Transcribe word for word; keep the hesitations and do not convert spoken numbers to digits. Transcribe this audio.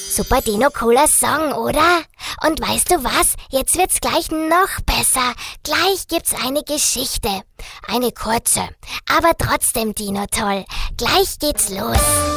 Super Dino, cooler Song, oder? Und weißt du was? Jetzt wird's gleich noch besser. Gleich gibt's eine Geschichte. Eine kurze, aber trotzdem Dino toll. Gleich geht's los.